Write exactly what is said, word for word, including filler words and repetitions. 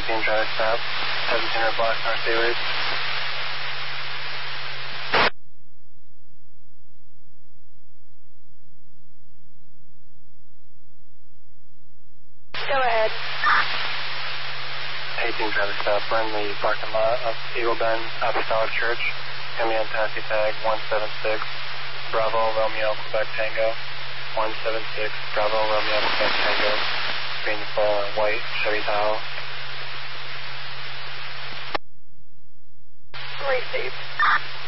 eighteen, drive stop, seventeen hundred block, North Daily. Go ahead. eighteen, drive stop, we're in the parking lot of Eagle Bend Apostolic Church. Coming in taxi tag one seven six, Bravo Romeo Quebec Tango. one seven six, Bravo Romeo Quebec Tango. Green full and white Chevy Tahoe. Received.